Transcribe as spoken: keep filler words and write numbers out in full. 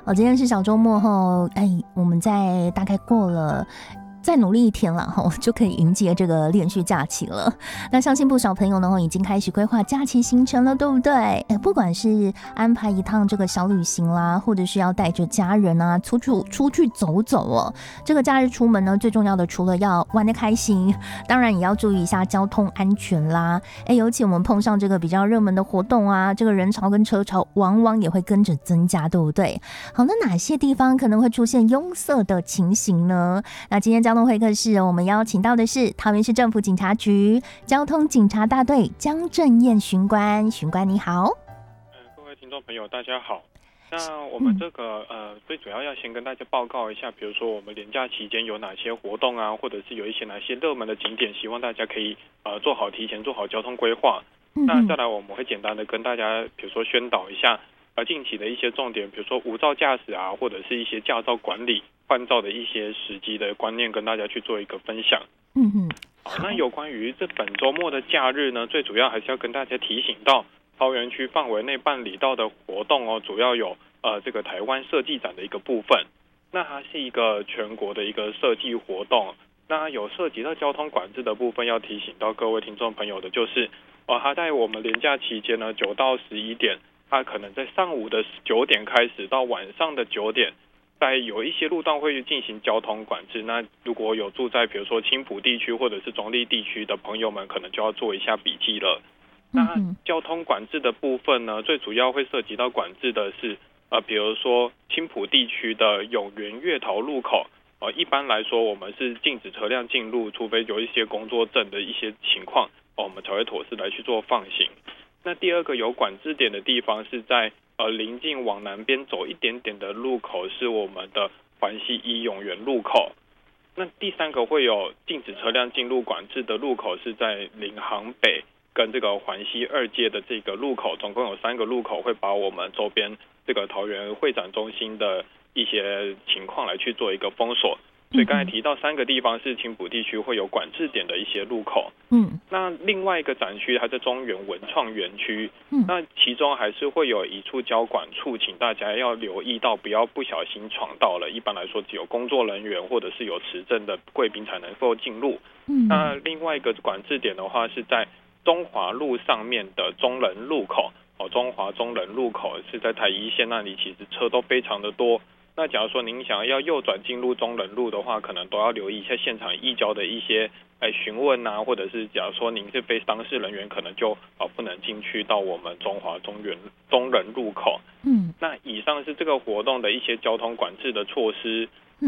哦，今天是小周末后，哎，我们在大概过了。再努力一天了哈，就可以迎接这个连续假期了。那相信不少朋友呢，已经开始规划假期行程了，对不对？哎，不管是安排一趟这个小旅行啦，或者是要带着家人啊出去出去走走哦。这个假日出门呢，最重要的除了要玩得开心，当然也要注意一下交通安全啦。哎，尤其我们碰上这个比较热门的活动啊，这个人潮跟车潮往往也会跟着增加，对不对？好，那哪些地方可能会出现拥塞的情形呢？那今天交通会客室，我们邀请到的是桃园市政府警察局交通警察大队江正彦巡官。巡官你好。 呃，各位听众朋友大家好。那我们这个、嗯、呃，最主要要先跟大家报告一下，比如说我们连假期间有哪些活动啊，或者是有一些哪些热门的景点，希望大家可以呃做好提前做好交通规划。嗯、那再来我们会简单的跟大家，比如说宣导一下呃近期的一些重点，比如说无照驾驶啊，或者是一些驾照管理换照的一些时机的观念，跟大家去做一个分享。 嗯哼， 好，那有关于这本周末的假日呢，最主要还是要跟大家提醒到，桃园区范围内办理到的活动哦，主要有呃这个台湾设计展的一个部分。那它是一个全国的一个设计活动，那有涉及到交通管制的部分，要提醒到各位听众朋友的就是，呃，它在我们连假期间呢，九到十一点，它可能在上午的九点开始到晚上的九点。在有一些路段会进行交通管制，那如果有住在比如说青埔地区或者是中立地区的朋友们，可能就要做一下笔记了。那交通管制的部分呢，最主要会涉及到管制的是，呃，比如说青埔地区的永源月桃路口，呃，一般来说我们是禁止车辆进入，除非有一些工作证的一些情况，呃，我们才会妥适来去做放行。那第二个有管制点的地方是在呃，临近往南边走一点点的路口是我们的环西一永源路口。那第三个会有禁止车辆进入管制的路口是在领航北跟这个环西二街的这个路口，总共有三个路口会把我们周边这个桃园会展中心的一些情况来去做一个封锁。所以刚才提到三个地方是青埔地区会有管制点的一些路口。嗯，那另外一个展区还在中原文创园区。嗯，那其中还是会有一处交管处，请大家要留意到，不要不小心闯到了。一般来说，只有工作人员或者是有持证的贵宾才能够进入。嗯，那另外一个管制点的话是在中华路上面的中人路口。哦，中华中人路口是在台一线那里，其实车都非常的多。那假如说您想要右转进入中人路的话，可能都要留意一下现场移交的一些哎询问啊，或者是假如说您是非当事人员，可能就呃不能进去到我们中华中原中人路口。嗯，那以上是这个活动的一些交通管制的措施。